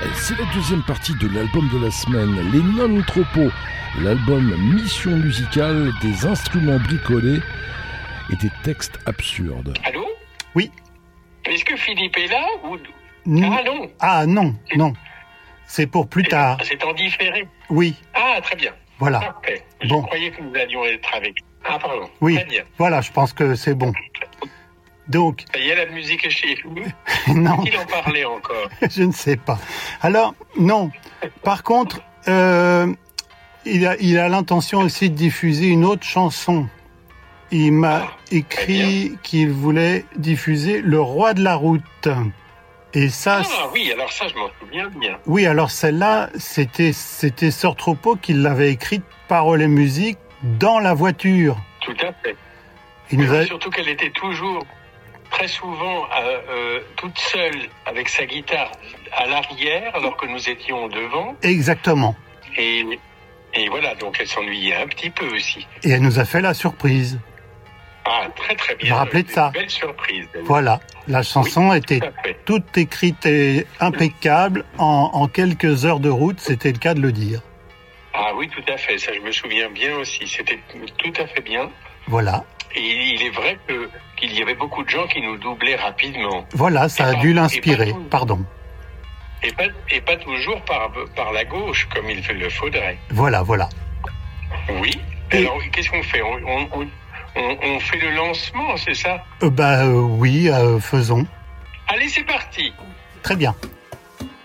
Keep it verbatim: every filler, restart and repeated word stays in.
C'est la deuxième partie de l'album de la semaine, Les Non-Tropos, l'album Mission musicale, des instruments bricolés et des textes absurdes. Allô ? Oui. Est-ce que Philippe est là ou... N- Ah non. Ah non, non. C'est pour plus tard. C'est en différé. Oui. Ah, très bien. Voilà. Parfait. Je Bon. croyais que nous allions être avec. Ah, pardon. Oui. Très bien. Voilà, je pense que c'est bon. Donc, Ça y est, la musique est chez nous. non, Faut-il en parler encore ? je ne sais pas. Alors, non. Par contre, euh, il a, il a l'intention aussi de diffuser une autre chanson. Il m'a Ah, très écrit qu'il voulait diffuser Le Roi de la Route. Et ça, Ah oui, alors ça, je m'en souviens bien. oui, alors celle-là, c'était, c'était Sœur Tropos qui l'avait écrite, paroles et musique, dans la voiture. Tout à fait. Il nous a... Surtout qu'elle était toujours, très souvent, euh, euh, toute seule avec sa guitare à l'arrière, alors que nous étions devant. Exactement. Et, et voilà, donc elle s'ennuyait un petit peu aussi. Et elle nous a fait la surprise. Ah, très très bien. Je me rappelais de Une ça. Belle surprise. Voilà. La chanson Oui, était tout à fait. toute écrite et impeccable en, en quelques heures de route, c'était le cas de le dire. Ah oui, tout à fait. Ça, je me souviens bien aussi. C'était tout à fait bien. Voilà. Et il est vrai que, qu'il y avait beaucoup de gens qui nous doublaient rapidement. Voilà, ça a Et pas- dû et l'inspirer. pas tout. Pardon. Et pas, et pas toujours par, par la gauche, comme il le faudrait. Voilà, voilà. Oui. Et- Alors, qu'est-ce qu'on fait ? on, on, on, on, on fait le lancement, c'est ça ? Euh, bah euh, oui, euh, faisons. Allez, c'est parti. Très bien.